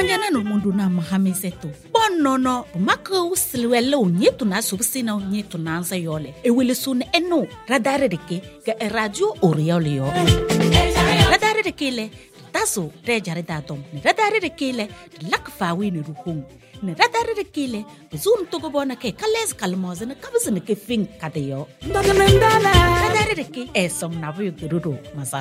Manjana no mundu na mahamiseto. Bonono, maka usilwele unyetu na subsina unyetu na ansa yole. Ewele sun eno, radare deke, ga radio oriole yo. Radare deke le, taso, rejare datom. Radare deke le, lakfawi ni ruhung. Ne radare deke le, zoom togobona ke, kales kalmoze, ne kabazene ke fing kadeyo. Radare deke, esom nabu yukirudu, masa.